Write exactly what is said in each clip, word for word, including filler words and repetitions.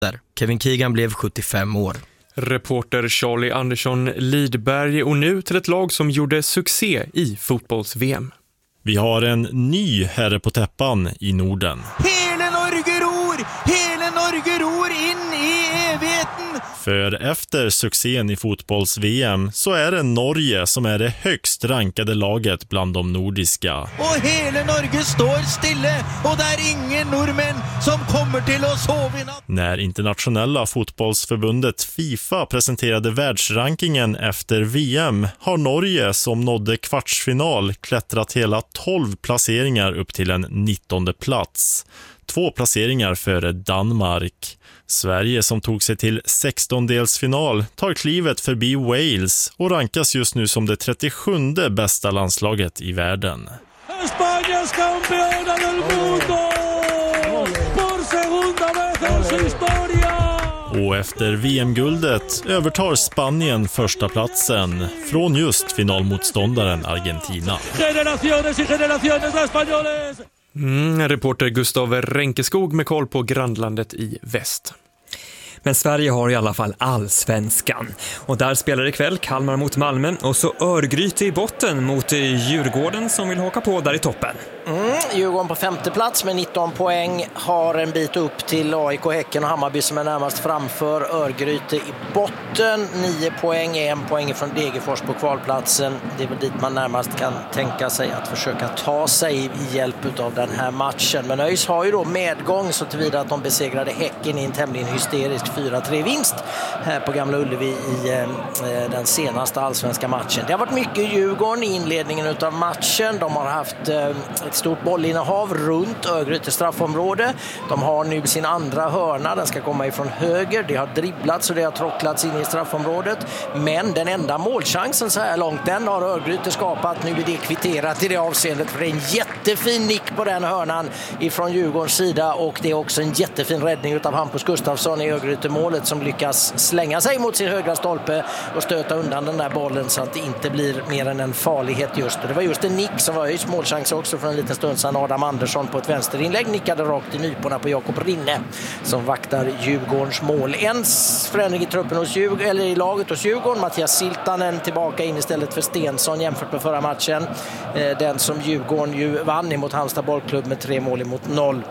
Kevin Keegan blev sjuttiofem år. Reporter Charlie Andersson Lidberg, och nu till ett lag som gjorde succé i fotbolls-V M. Vi har en ny herre på täppan i Norden. Hela Norge ror! Hela Norge ror in i evigheten! För efter succén i fotbolls-V M så är det Norge som är det högst rankade laget bland de nordiska. Och hela Norge står stille, och det är ingen norrmän som kommer till att sova i natt. När internationella fotbollsförbundet FIFA presenterade världsrankingen efter V M har Norge, som nådde kvartsfinal, klättrat hela tolv placeringar upp till en nittonde plats. Två placeringar före Danmark. Sverige, som tog sig till sextondelsfinal, tar klivet förbi Wales och rankas just nu som det trettiosjunde bästa landslaget i världen. Españas campeona del mundo por segunda vez en historia. Och efter V M-guldet övertar Spanien första platsen från just finalmotståndaren Argentina. Generaciones y generaciones de españoles. Mm, reporter Gustav Ränkeskog med koll på grannlandet i väst. Men Sverige har i alla fall allsvenskan. Och där spelar ikväll Kalmar mot Malmö och så Örgryte i botten mot Djurgården som vill haka på där i toppen. Mm, Djurgården på femte plats med nitton poäng, har en bit upp till A I K, Häcken och Hammarby som är närmast framför. Örgryte i botten, nio poäng, en poäng från Degerfors på kvalplatsen. Det är väl dit man närmast kan tänka sig att försöka ta sig i hjälp av den här matchen. Men ÖIS har ju då medgång så tillvida att de besegrade Häcken i en tämligen hysterisk fyra tre vinst här på Gamla Ullevi i eh, den senaste allsvenska matchen. Det har varit mycket Djurgården i inledningen av matchen. De har haft eh, ett stort bollinnehav runt Örgryte straffområde. De har nu sin andra hörna, den ska komma ifrån höger. Det har dribblats och det har tråcklats in i straffområdet. Men den enda målchansen så här långt, den har Örgryte skapat. Nu är det kvitterat i det avseendet, för det är en jättefin nick på den hörnan ifrån Djurgårdens sida, och det är också en jättefin räddning utav Hampus Gustafsson i Örgryte-målet som lyckas slänga sig mot sin högra stolpe och stöta undan den där bollen så att det inte blir mer än en farlighet just. Och det var just en nick som var ÖIS målchans också från en liten stund sedan. Adam Andersson på ett vänsterinlägg nickade rakt i nyporna på Jakob Rinne som vaktar Djurgårdens mål. En förändring i truppen hos Djurgården, eller i laget hos Djurgården. Mattias Siltanen tillbaka in istället för Stensson jämfört med förra matchen. Den som Djurgården ju vann emot Halmstad bollklubb med tre mål emot noll.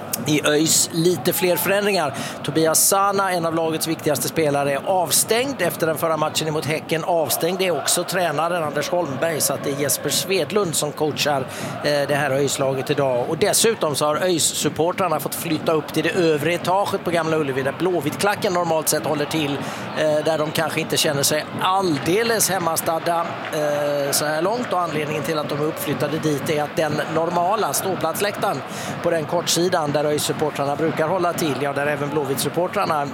I ÖIS lite fler förändringar. Tobias Sana, en av lagets viktigaste spelare, är avstängd efter den förra matchen emot Häcken. Avstängd är också tränaren Anders Holmberg, så att det är Jesper Svedlund som coachar eh, det här ÖIS-laget idag. Och dessutom så har ÖIS-supportrarna fått flytta upp till det övre etaget på Gamla Ullevi där Blåvittklacken normalt sett håller till, eh, där de kanske inte känner sig alldeles hemmastadda eh, så här långt, och anledningen till att de är uppflyttade dit är att den normala ståplatsläktaren på den kortsidan där ÖIS-supportrarna brukar hålla till, ja, där även Blåvitt-supportrarna,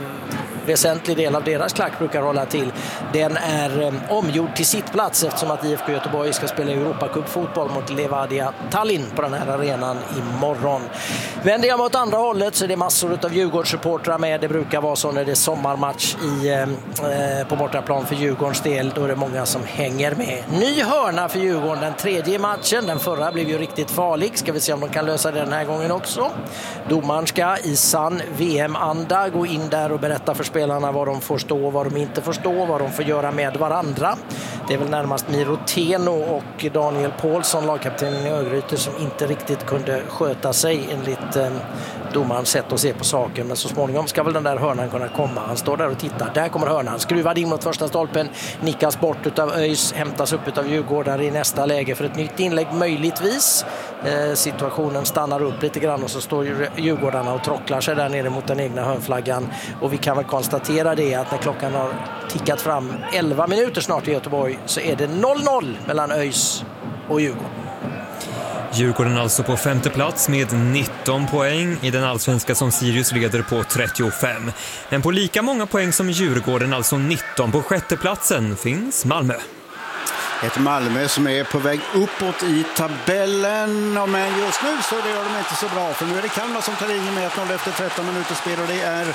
väsentlig del av deras klack brukar hålla till, den är eh, omgjord till sittplats eftersom att I F K Göteborg ska spela Europacup-fotboll mot Levadia Tallinn på den här arenan imorgon. Vänder jag mot andra hållet så är det massor av Djurgårdssupportrar med. Det brukar vara så när det är sommarmatch i, eh, på bortaplan för Djurgårdens del. Då är det många som hänger med. Ny hörna för Djurgården, den tredje matchen. Den förra blev ju riktigt farlig. Ska vi se om de kan lösa det den här gången också. Domaren ska i sann V M-anda gå in där och berätta för spelarna vad de får stå, vad de inte får stå, vad de får göra med varandra. Det är väl närmast Miro Teno och Daniel Paulsson, lagkaptenen i Örgryte, som inte riktigt kunde sköta sig enligt eh, domarens sätt att se på saken. Men så småningom ska väl den där hörnan kunna komma. Han står där och tittar. Där kommer hörnan. Skruvad in mot första stolpen. Nickas bort utav ÖIS. Hämtas upp utav Djurgården i nästa läge för ett nytt inlägg möjligtvis. Eh, situationen stannar upp lite grann och så står Djurgårdarna och trocklar sig där nere mot den egna hörnflaggan. Och vi kan väl konstatera det att när klockan har tickat fram elva minuter snart i Göteborg så är det noll noll mellan ÖIS och Djurgården. Djurgården alltså på femte plats med nitton poäng i den allsvenska som Sirius leder på trettiofem. Men på lika många poäng som Djurgården, alltså nitton på sjätte platsen, finns Malmö. Ett Malmö som är på väg uppåt i tabellen, men just nu så det gör de inte så bra, för nu är det Kalmar som tar in med ett noll efter tretton minuter spel, och det är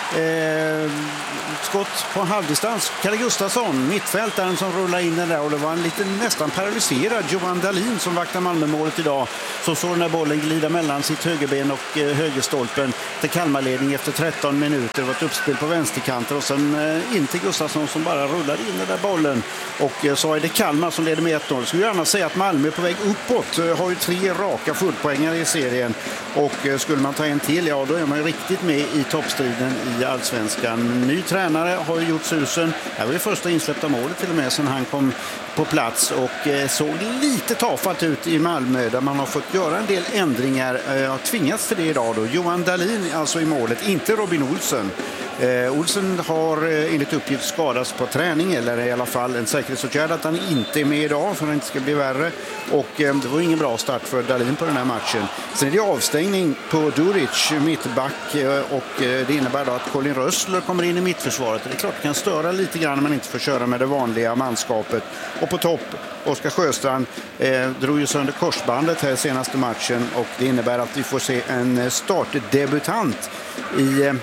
eh, skott på halvdistans. Kalle Gustafsson, mittfältaren, som rullar in den där, och det var en lite nästan paralyserad Johan Dahlin som vaktar Malmö-målet idag. Så såg den där bollen glida mellan sitt högerben och eh, högerstolpen. till Kalmarledning efter tretton minuter. Det var ett uppspel på vänsterkanten och sen eh, in till Gustafsson som bara rullade in den där bollen. Och eh, så är det Kalmar som leder med ett noll. Skulle gärna säga att Malmö är på väg uppåt. Eh, har ju tre raka fullpoängare i serien. Och eh, skulle man ta en till, ja då är man ju riktigt med i toppstriden i Allsvenskan. Ny tränare har ju gjort susen. Det var ju första insläppta målet till och med sen han kom på plats och eh, såg lite tafatt ut i Malmö där man har fått göra en del ändringar. Eh, har tvingats till det idag då. Johan Dahlin alltså i målet, inte Robin Olsen. Eh, Olsen har eh, enligt uppgift skadats på träning eller i alla fall en säkerhetsåtgärd att han inte är med idag för att det inte ska bli värre. Och eh, det var ingen bra start för Dahlin på den här matchen. Sen är det avstängning på Duric, mittback eh, och eh, det innebär då att Colin Rössler kommer in i mittförsvaret. Det är klart det kan störa lite grann när man inte får köra med det vanliga manskapet. Och på topp, Oskar Sjöstrand eh, drog ju sönder korsbandet här senaste matchen och det innebär att vi får se en startdebutant i eh,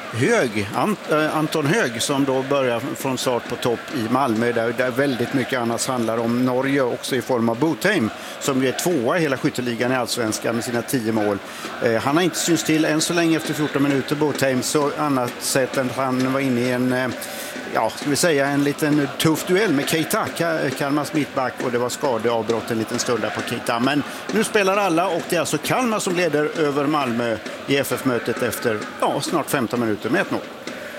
Hög, Ant, äh, Anton Hög som då börjar från start på topp i Malmö där, där väldigt mycket annars handlar om Norge också i form av Botheim som ju är tvåa i hela skytteligan i Allsvenskan med sina tio mål. Eh, han har inte syns till än så länge efter fjorton minuter Botheim så annat sätt än han var inne i en eh, ja, ska vi säga en liten tuff duell med Keita, Kalmars mittback och det var skadeavbrott en liten stund där på Keita. Men nu spelar alla och det är alltså Kalmar som leder över Malmö i F F-mötet efter ja, snart femton minuter med ett noll.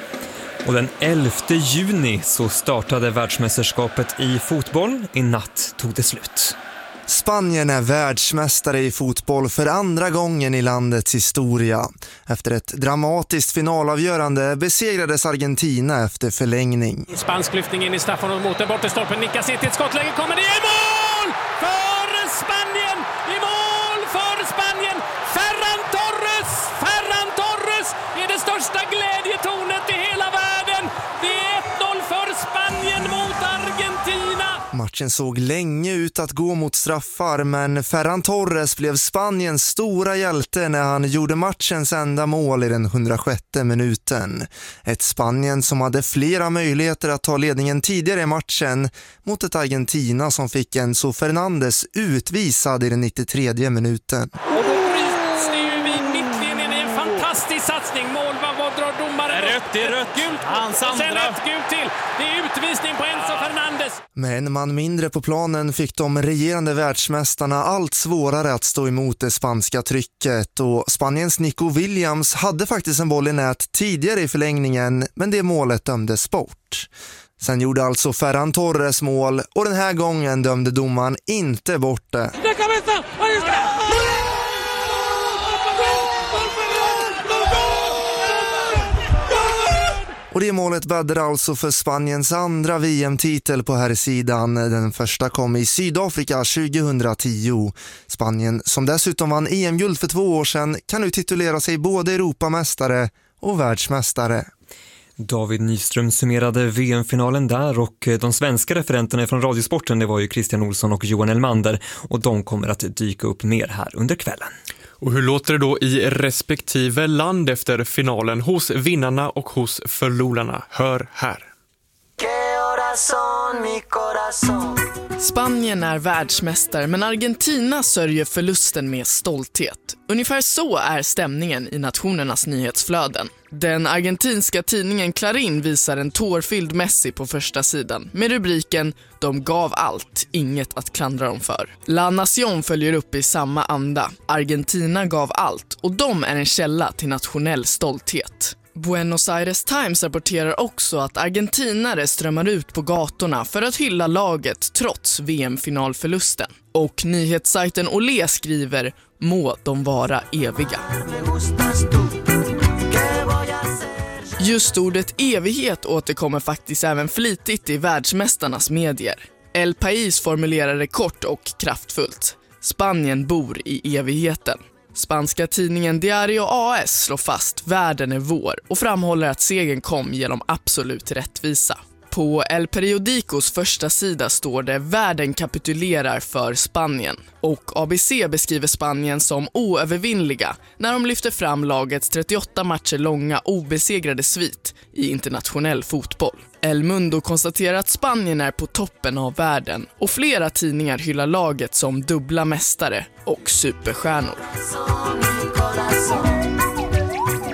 Och den elfte juni så startade världsmästerskapet i fotboll. I natt tog det slut. Spanien är världsmästare i fotboll för andra gången i landets historia. Efter ett dramatiskt finalavgörande besegrades Argentina efter förlängning. Spansk lyftning in i Staffan och mot den bortre stolpen. Nickas in till ett skottläge. Kommer det i mål för Spanien! I mål för Spanien! Ferran Torres! Ferran Torres är det största glädjetornet i hela världen! Det är ett noll för Spanien mot Argentina! Matchen såg länge ut att gå mot straffar men Ferran Torres blev Spaniens stora hjälte när han gjorde matchens enda mål i den hundrasjätte minuten. Ett Spanien som hade flera möjligheter att ta ledningen tidigare i matchen mot ett Argentina som fick Enzo Fernandes utvisad i den nittiotredje minuten. Och då bryts det ju vid mittlinjen i en fantastisk satsning. Mål, vad drar domaren? Rött, det är rött. Gult. Hans och sen andra. ett gult till. Det är utvisning på Enzo Fernandes. Med en man mindre på planen fick de regerande världsmästarna allt svårare att stå emot det spanska trycket och Spaniens Nico Williams hade faktiskt en boll i nät tidigare i förlängningen men det målet dömdes bort. Sen gjorde alltså Ferran Torres mål och den här gången dömde domaren inte bort det. Och det målet bäddade alltså för Spaniens andra V M-titel på här sidan. Den första kom i Sydafrika tjugohundratio. Spanien, som dessutom vann E M-guld för två år sedan, kan nu titulera sig både Europamästare och världsmästare. David Nyström summerade V M-finalen där och de svenska referenterna från Radiosporten det var ju Christian Olsson och Johan Elmander och de kommer att dyka upp mer här under kvällen. Och hur låter det då i respektive land efter finalen hos vinnarna och hos förlorarna? Hör här. Spanien är världsmästare men Argentina sörjer förlusten med stolthet. Ungefär så är stämningen i nationernas nyhetsflöden. Den argentinska tidningen Clarín visar en tårfylld Messi på första sidan med rubriken "De gav allt, inget att klandra dem för". La Nación följer upp i samma anda. Argentina gav allt och de är en källa till nationell stolthet. Buenos Aires Times rapporterar också att argentinare strömmar ut på gatorna för att hylla laget trots V M-finalförlusten. Och nyhetssajten Olé skriver "Må de vara eviga". Just ordet evighet återkommer faktiskt även flitigt i världsmästarnas medier. El País formulerar det kort och kraftfullt. Spanien bor i evigheten. Spanska tidningen Diario A S slår fast världen är vår och framhåller att segern kom genom absolut rättvisa. På El Periodicos första sida står det "Världen kapitulerar för Spanien" och A B C beskriver Spanien som oövervinnliga när de lyfter fram lagets trettioåtta matcher långa obesegrade svit i internationell fotboll. El Mundo konstaterar att Spanien är på toppen av världen och flera tidningar hyllar laget som dubbla mästare och superstjärnor.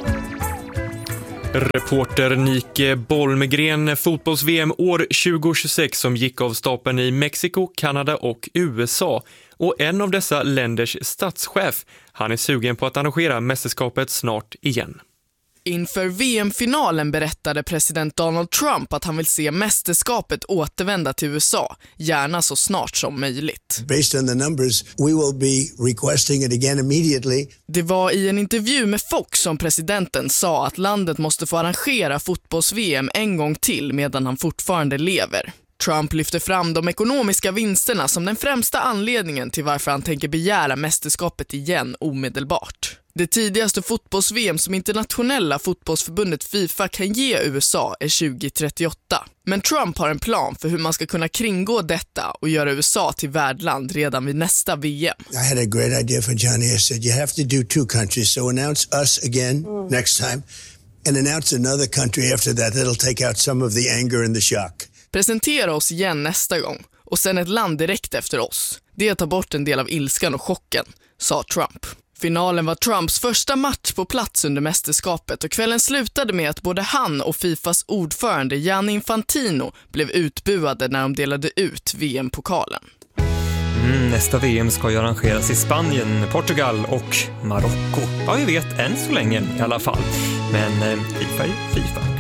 Reporter Nike Bolmegren, fotbolls-V M år tjugo tjugosex som gick av stapeln i Mexiko, Kanada och U S A. Och en av dessa länders statschef, han är sugen på att arrangera mästerskapet snart igen. Inför V M-finalen berättade president Donald Trump att han vill se mästerskapet återvända till U S A, gärna så snart som möjligt. Based on the numbers, we will be requesting it again immediately. Det var i en intervju med Fox som presidenten sa att landet måste få arrangera fotbolls-V M en gång till medan han fortfarande lever. Trump lyfter fram de ekonomiska vinsterna som den främsta anledningen till varför han tänker begära mästerskapet igen omedelbart. Det tidigaste fotbolls-V M som internationella fotbollsförbundet FIFA kan ge U S A är tjugo trettioåtta. Men Trump har en plan för hur man ska kunna kringgå detta och göra U S A till värdland redan vid nästa V M. I had a great idea for Johnny. I said you have to do two countries. So announce us again next time and announce another country after that. That'll take out some of the anger and the shock. Presentera oss igen nästa gång och sen ett land direkt efter oss. Det tar bort en del av ilskan och chocken, sa Trump. Finalen var Trumps första match på plats under mästerskapet och kvällen slutade med att både han och FIFAs ordförande Gianni Infantino blev utbuade när de delade ut V M-pokalen. Mm, nästa V M ska ju arrangeras i Spanien, Portugal och Marocko. Ja, vi vet än så länge i alla fall. Men eh, FIFA är FIFA.